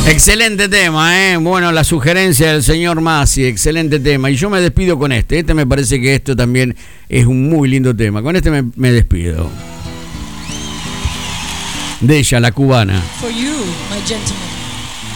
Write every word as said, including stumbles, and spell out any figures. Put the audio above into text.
Excelente tema, ¿eh? Bueno, la sugerencia del señor Masi, excelente tema. Y yo me despido con este. Este me parece que esto también es un muy lindo tema. Con este me, me despido. De ella, la cubana. For you, my gentleman.